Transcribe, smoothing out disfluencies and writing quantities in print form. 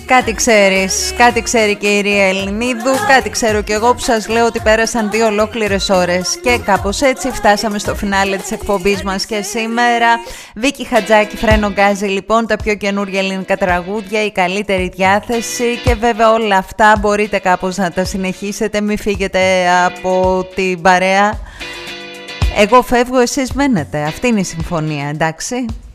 Κάτι ξέρει και η Ρία Ελληνίδου, κάτι ξέρω κι εγώ που σας λέω ότι πέρασαν 2 ολόκληρες ώρες. Και κάπως έτσι φτάσαμε στο φινάλε της εκπομπής μας και σήμερα. Βίκη Χατζάκη, Φρένο Γκάζι, λοιπόν, τα πιο καινούργια ελληνικά τραγούδια, η καλύτερη διάθεση και βέβαια όλα αυτά μπορείτε κάπως να τα συνεχίσετε, μην φύγετε από την παρέα. Εγώ φεύγω, εσείς μένετε, αυτή είναι η συμφωνία, εντάξει.